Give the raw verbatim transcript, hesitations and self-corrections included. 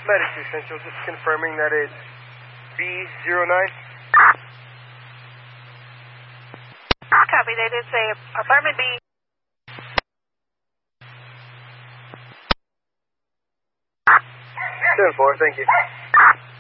Medici Central, just confirming that it's B zero nine. Copy, they did say apartment B. seven four, thank you.